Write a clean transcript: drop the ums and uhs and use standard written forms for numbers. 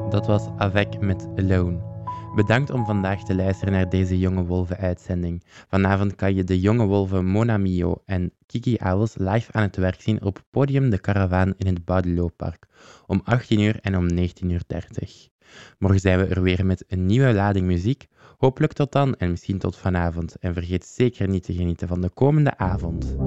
Dat was Avec met Alone. Bedankt om vandaag te luisteren naar deze Jonge Wolven-uitzending. Vanavond kan je de Jonge Wolven Mona Mio en Kiki Owls live aan het werk zien op podium De Karavaan in het Boudelooppark om 18 uur en om 19:30. Morgen zijn we er weer met een nieuwe lading muziek. Hopelijk tot dan en misschien tot vanavond. En vergeet zeker niet te genieten van de komende avond.